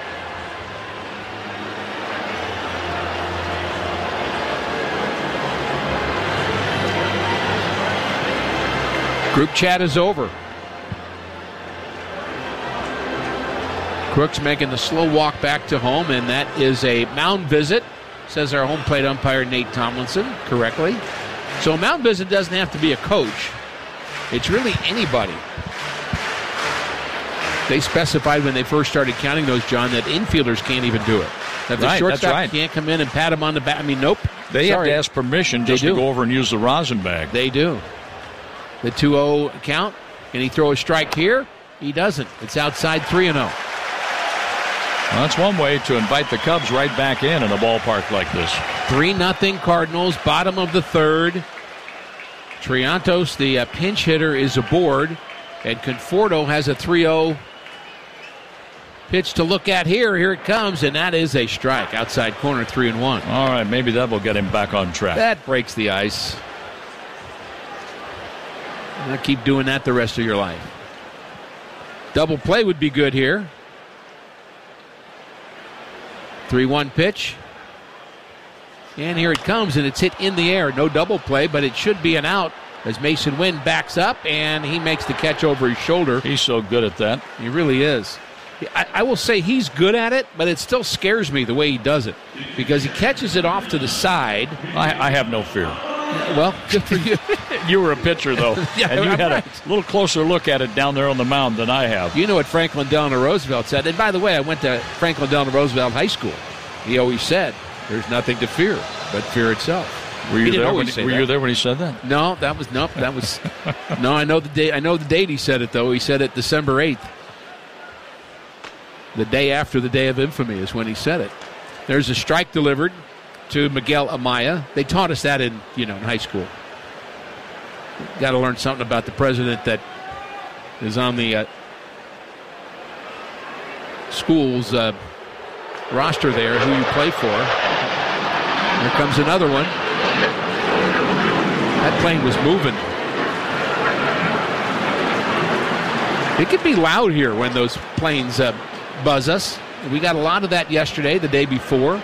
Group chat is over. Crooks making the slow walk back to home, and that is a mound visit, says our home plate umpire Nate Tomlinson correctly. So a mound visit doesn't have to be a coach. It's really anybody. They specified when they first started counting those, John, that infielders can't even do it. That the right, shortstop right. can't come in and pat him on the back. I mean, nope. They Sorry. have to ask permission just to go over and use the rosin bag. They do. The two oh count. Can he throw a strike here? He doesn't. It's outside three and oh. Well, that's one way to invite the Cubs right back in in a ballpark like this. three nothing Cardinals, bottom of the third. Triantos, the uh, pinch hitter, is aboard. And Conforto has a three oh pitch to look at here. Here it comes, and that is a strike. Outside corner, three and one. All right, maybe that will get him back on track. That breaks the ice. Now keep doing that the rest of your life. Double play would be good here. three one pitch. And here it comes, and it's hit in the air. No double play, but it should be an out as Mason Wynn backs up, and he makes the catch over his shoulder. He's so good at that. He really is. I, I will say he's good at it, but it still scares me the way he does it because he catches it off to the side. I, I have no fear. Well, good for you. You were a pitcher, though, yeah, and you I'm had right. a little closer look at it down there on the mound than I have. You know what Franklin Delano Roosevelt said. And by the way, I went to Franklin Delano Roosevelt High School. He always said, there's nothing to fear but fear itself. Were you, He didn't there, always when, say were that. you there when he said that? No, that was nope. That was no. I know the date. I know the date he said it though. He said it December eighth, the day after the day of infamy is when he said it. There's a strike delivered to Miguel Amaya. They taught us that in you know in high school. Got to learn something about the president that is on the uh, school's uh, roster there, who you play for. Here comes another one. That plane was moving. It can be loud here when those planes uh, buzz us. We got a lot of that yesterday, the day before.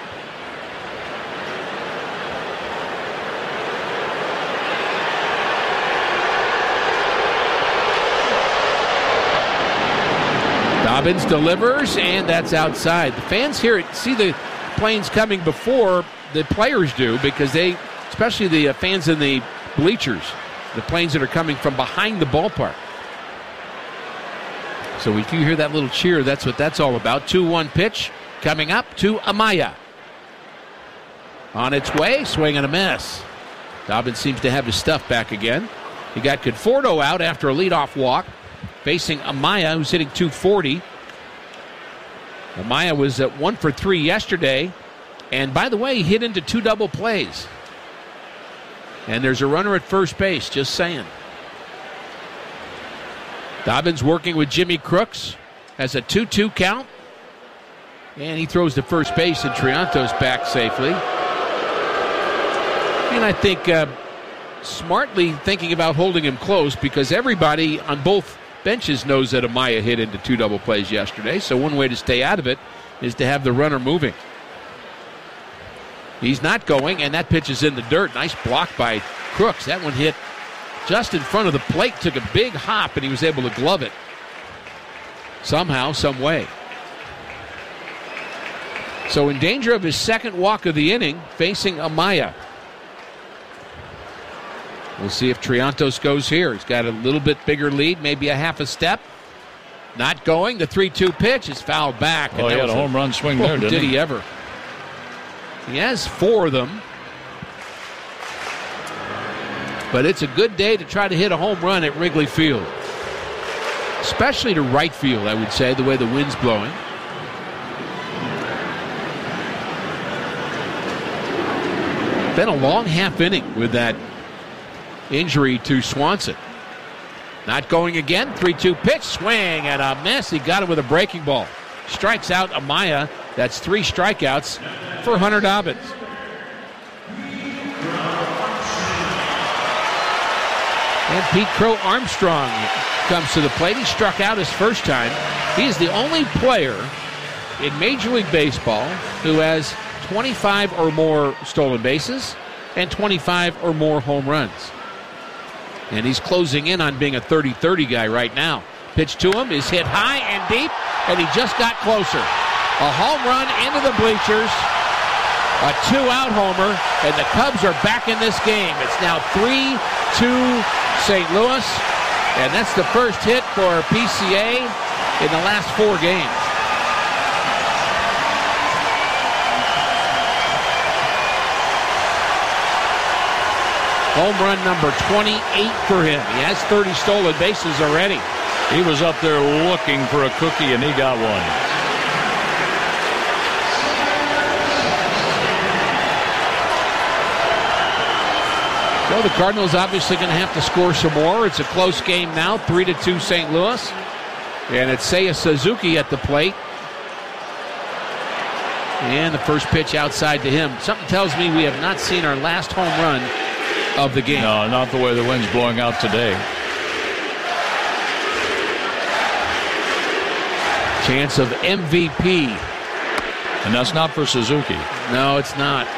Dobbins delivers, and that's outside. The fans here see the planes coming before the players do because they, especially the uh, fans in the bleachers, the planes that are coming from behind the ballpark. So if you hear that little cheer, that's what that's all about. two one pitch coming up to Amaya. On its way, swing and a miss. Dobbins seems to have his stuff back again. He got Conforto out after a leadoff walk, facing Amaya, who's hitting two forty. Amaya was at one for three yesterday. And by the way, he hit into two double plays. And there's a runner at first base, just saying. Dobbins working with Jimmy Crooks. Has a two two count. And he throws to first base, and Trianto's back safely. And I think uh, smartly thinking about holding him close, because everybody on both benches knows that Amaya hit into two double plays yesterday. So one way to stay out of it is to have the runner moving. He's not going, and that pitch is in the dirt. Nice block by Crooks. That one hit just in front of the plate, took a big hop, and he was able to glove it somehow, some way. So in danger of his second walk of the inning, facing Amaya. We'll see if Triantos goes here. He's got a little bit bigger lead, maybe a half a step. Not going. The three two pitch is fouled back. Oh, he had a home run swing there, didn't he? Did he ever? He has four of them. But it's a good day to try to hit a home run at Wrigley Field. Especially to right field, I would say, the way the wind's blowing. Been a long half inning with that injury to Swanson. Not going again. three two pitch, swing and a miss. He got it with a breaking ball. Strikes out Amaya. That's three strikeouts for Hunter Dobbins. And Pete Crow Armstrong comes to the plate. He struck out his first time. He is the only player in Major League Baseball who has twenty-five or more stolen bases and twenty-five or more home runs. And he's closing in on being a thirty thirty guy right now. Pitch to him is hit high and deep, and he just got closer. A home run into the bleachers, a two-out homer, and the Cubs are back in this game. It's now three two Saint Louis, and that's the first hit for P C A in the last four games. Home run number twenty-eight for him. He has thirty stolen bases already. He was up there looking for a cookie, and he got one. So the Cardinals obviously going to have to score some more. It's a close game now, three to two Saint Louis. And it's Seiya Suzuki at the plate. And the first pitch outside to him. Something tells me we have not seen our last home run of the game. No, not the way the wind's blowing out today. Chance of M V P. And that's not for Suzuki. No, it's not.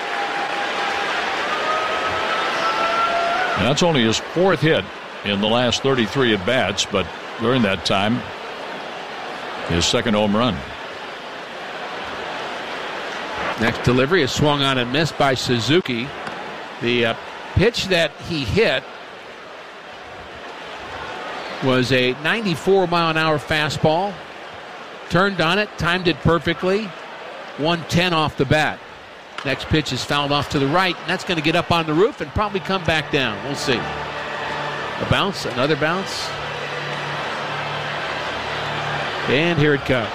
And that's only his fourth hit in the last thirty-three at-bats, but during that time, his second home run. Next delivery is swung on and missed by Suzuki. The uh, pitch that he hit was a ninety-four mile an hour fastball. Turned on it, timed it perfectly. one ten off the bat. Next pitch is fouled off to the right, and that's going to get up on the roof and probably come back down. We'll see. A bounce, another bounce. And here it comes.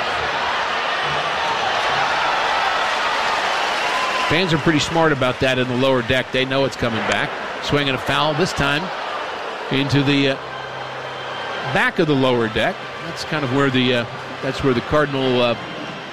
Fans are pretty smart about that in the lower deck. They know it's coming back. Swinging a foul this time into the uh, back of the lower deck. That's kind of where the uh, that's where the Cardinal uh,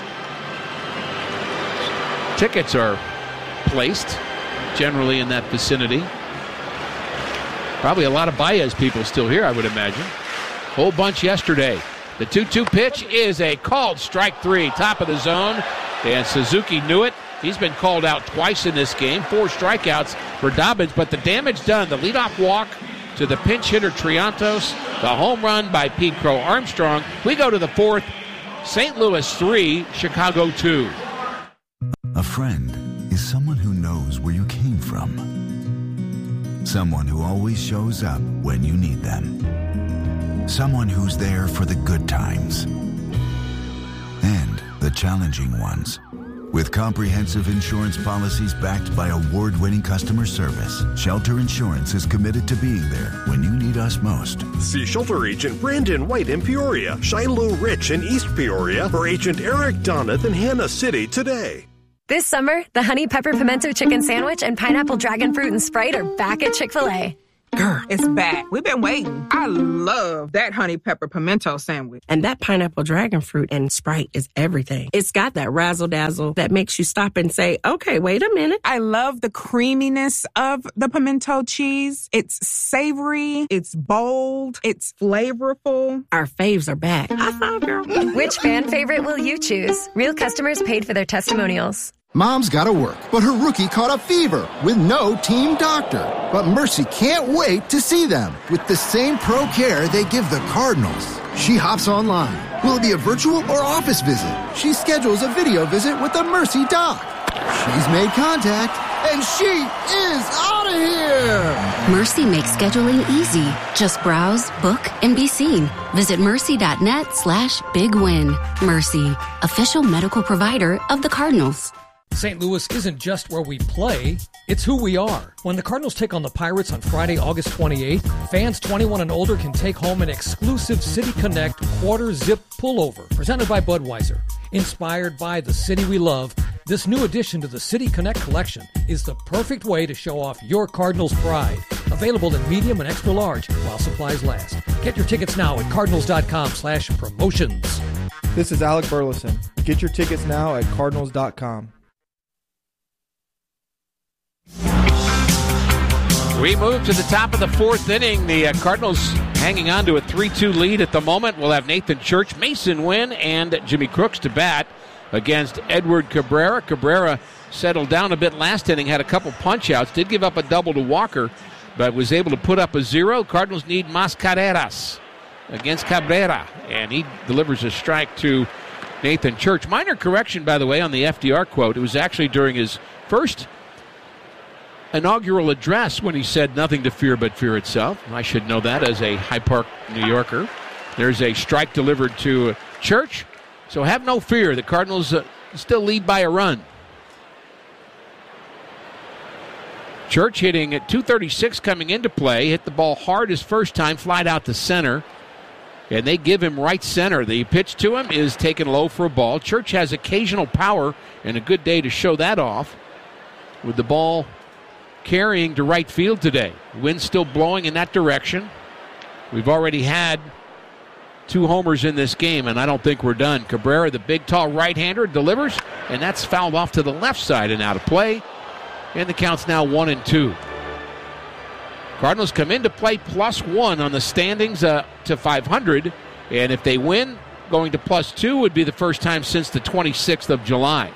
tickets are placed, generally in that vicinity. Probably a lot of Baez people still here, I would imagine. Whole bunch yesterday. The two two pitch is a called strike three, top of the zone, and Suzuki knew it. He's been called out twice in this game, four strikeouts for Dobbins, but the damage done. The leadoff walk to the pinch hitter Triantos, the home run by Pete Crow Armstrong. We go to the fourth. Saint Louis three, Chicago two. A friend is someone who knows where you came from. Someone who always shows up when you need them. Someone who's there for the good times and the challenging ones. With comprehensive insurance policies backed by award-winning customer service, Shelter Insurance is committed to being there when you need us most. See Shelter Agent Brandon White in Peoria, Shiloh Rich in East Peoria, or Agent Eric Donath in Hannah City today. This summer, the Honey Pepper Pimento Chicken Sandwich and Pineapple Dragon Fruit and Sprite are back at Chick-fil-A. Girl, it's back. We've been waiting. I love that Honey Pepper Pimento Sandwich. And that Pineapple Dragon Fruit and Sprite is everything. It's got that razzle-dazzle that makes you stop and say, okay, wait a minute. I love the creaminess of the pimento cheese. It's savory. It's bold. It's flavorful. Our faves are back. High five, girl. Which fan favorite will you choose? Real customers paid for their testimonials. Mom's gotta work, but her rookie caught a fever with no team doctor. But Mercy can't wait to see them with the same pro care they give the Cardinals. She hops online. Will it be a virtual or office visit? She schedules a video visit with the Mercy doc. She's made contact, and she is out of here! Mercy makes scheduling easy. Just browse, book, and be seen. Visit mercy.net slash big win. Mercy, official medical provider of the Cardinals. Saint Louis isn't just where we play, it's who we are. When the Cardinals take on the Pirates on Friday, August twenty-eighth, fans twenty-one and older can take home an exclusive City Connect quarter zip pullover presented by Budweiser. Inspired by the city we love, this new addition to the City Connect collection is the perfect way to show off your Cardinals pride. Available in medium and extra large while supplies last. Get your tickets now at cardinals.com slash promotions. This is Alec Burleson. Get your tickets now at cardinals dot com. We move to the top of the fourth inning. The uh, Cardinals hanging on to a three two lead at the moment. We'll have Nathan Church, Mason Wynn, and Jimmy Crooks to bat against Edward Cabrera. Cabrera settled down a bit last inning, had a couple punch-outs, did give up a double to Walker, but was able to put up a zero. Cardinals need Mascareras against Cabrera, and he delivers a strike to Nathan Church. Minor correction, by the way, on the F D R quote. It was actually during his first inaugural address when he said nothing to fear but fear itself. I should know that as a High Park New Yorker. There's a strike delivered to Church. So have no fear. The Cardinals uh, still lead by a run. Church hitting at two thirty-six coming into play. Hit the ball hard his first time, flied out to center. And they give him right center. The pitch to him is taken low for a ball. Church has occasional power and a good day to show that off with the ball carrying to right field today. Wind still blowing in that direction. We've already had two homers in this game, and I don't think we're done. Cabrera, the big, tall right-hander, delivers, and that's fouled off to the left side and out of play. And the count's now one and two. Cardinals come into play plus one on the standings uh, to five hundred, and if they win, going to plus two would be the first time since the twenty-sixth of July.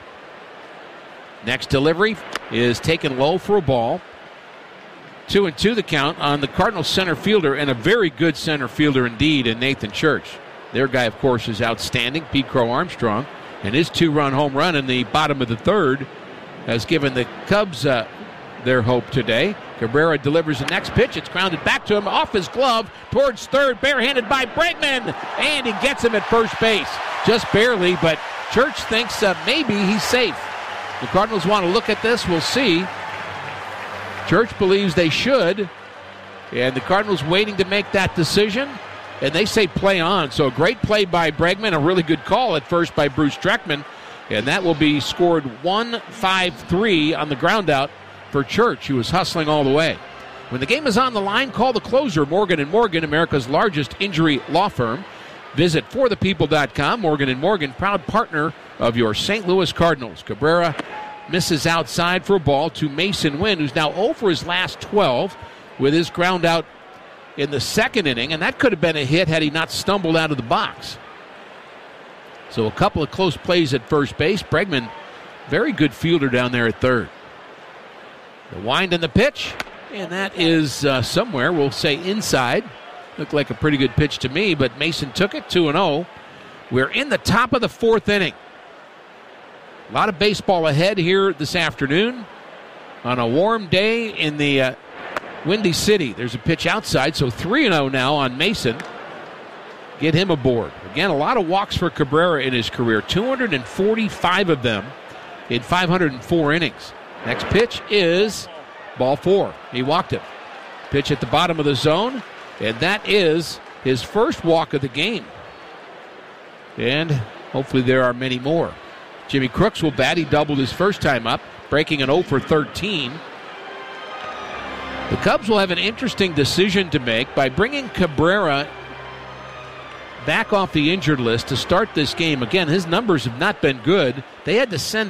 Next delivery is taken low for a ball. Two and two the count on the Cardinals center fielder, and a very good center fielder indeed in Nathan Church. Their guy, of course, is outstanding, Pete Crow Armstrong, and his two-run home run in the bottom of the third has given the Cubs uh, their hope today. Cabrera delivers the next pitch. It's grounded back to him off his glove towards third, barehanded by Bregman, and he gets him at first base. Just barely, but Church thinks uh, maybe he's safe. The Cardinals want to look at this. We'll see. Church believes they should. And the Cardinals waiting to make that decision. And they say play on. So a great play by Bregman. A really good call at first by Bruce Streckman. And that will be scored one five three on the ground out for Church, who was hustling all the way. When the game is on the line, call the closer, Morgan and Morgan, America's largest injury law firm. Visit for the people dot com. Morgan and Morgan, proud partner of your Saint Louis Cardinals. Cabrera misses outside for a ball to Mason Wynn, who's now oh for his last twelve with his ground out in the second inning, and that could have been a hit had he not stumbled out of the box. So a couple of close plays at first base. Bregman, very good fielder down there at third. The wind and the pitch, and that is uh, somewhere, we'll say inside. Looked like a pretty good pitch to me, but Mason took it, two and oh. We're in the top of the fourth inning. A lot of baseball ahead here this afternoon on a warm day in the uh, Windy City. There's a pitch outside, so three and oh now on Mason. Get him aboard. Again, a lot of walks for Cabrera in his career, two hundred forty-five of them in five hundred four innings. Next pitch is ball four. He walked him. Pitch at the bottom of the zone, and that is his first walk of the game. And hopefully there are many more. Jimmy Crooks will bat. He doubled his first time up, breaking an oh for thirteen. The Cubs will have an interesting decision to make by bringing Cabrera back off the injured list to start this game. Again, his numbers have not been good. They had to send